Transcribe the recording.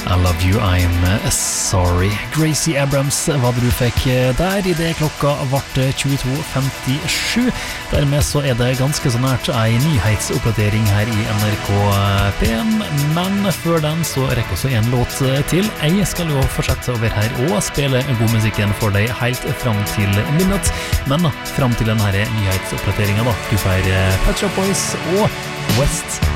I love you, I'm sorry. Gracie Abrams var det du fikk der I det klokka ble 22.57. Dermed så det ganske så nært en nyhetsoppdatering her I NRK P1, men før den så rekker også en låt til. Jeg skal jo fortsette å være her og spille god musikken for deg helt fram til midnatt, men da, fram til denne nyhetsoppdateringen da, du får Pet Shop Boys og West